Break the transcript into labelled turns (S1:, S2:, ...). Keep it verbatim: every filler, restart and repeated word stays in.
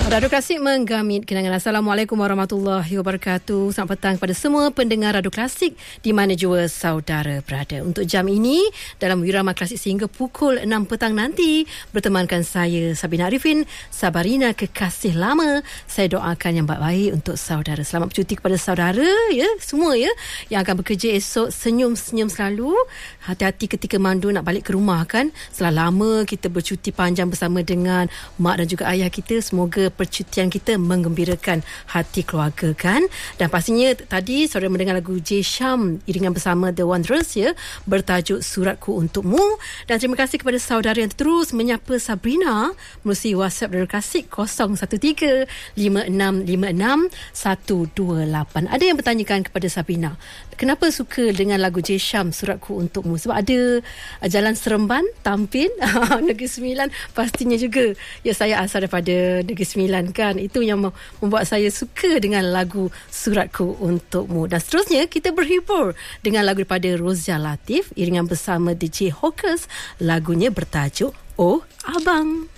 S1: Radio Klasik menggamit kenangan. Assalamualaikum warahmatullahi wabarakatuh. Selamat petang kepada semua pendengar Radio Klasik di mana jua saudara berada. Untuk jam ini dalam Wirama Klasik sehingga pukul enam petang nanti bertemankan saya Sabina Arifin, Sabarina kekasih lama. Saya doakan yang baik-baik untuk saudara. Selamat bercuti kepada saudara ya, semua ya yang akan bekerja esok. Senyum-senyum selalu. Hati-hati ketika mandu nak balik ke rumah kan. Setelah lama kita bercuti panjang bersama dengan mak dan juga ayah kita. Semoga percutian kita menggembirakan hati keluarga kan. Dan pastinya tadi saudara mendengar lagu J. Syam iringan bersama The Wanderers ya, bertajuk Suratku Untukmu. Dan terima kasih kepada saudara yang terus menyapa Sabrina melalui WhatsApp Radio Klasik kosong satu tiga lima enam lima enam satu dua lapan. Ada yang bertanyakan kepada Sabrina, kenapa suka dengan lagu J. Syam Suratku Untukmu? Sebab ada Jalan Seremban, Tampin, Negeri Sembilan pastinya juga. Ya, saya asal daripada Negeri Sembilan kan. Itu yang membuat saya suka dengan lagu Suratku Untukmu. Dan seterusnya kita berhibur dengan lagu daripada Rozia Latif iringan bersama D J Hawkers. Lagunya bertajuk Oh Abang.